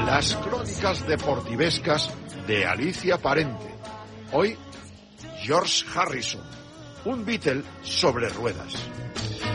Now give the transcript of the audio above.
Las crónicas deportivescas de Alicia Parente. Hoy, George Harrison, un Beatle sobre ruedas.